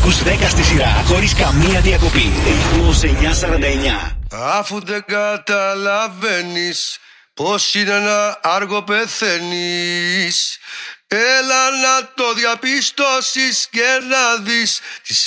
ακούς 10 στη σειρά, χωρίς καμία διακοπή. Ρυθμός 949. Αφού δεν καταλαβαίνεις πως είναι να άργο πεθαίνεις, έλα να το διαπιστώσεις και να δεις τις